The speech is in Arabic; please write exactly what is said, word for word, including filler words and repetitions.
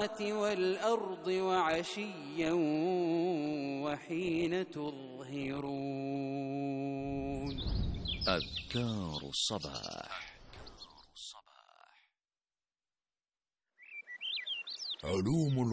السماوات والأرض وعشيا وحين تظهرون. أذكار الصباح. علوم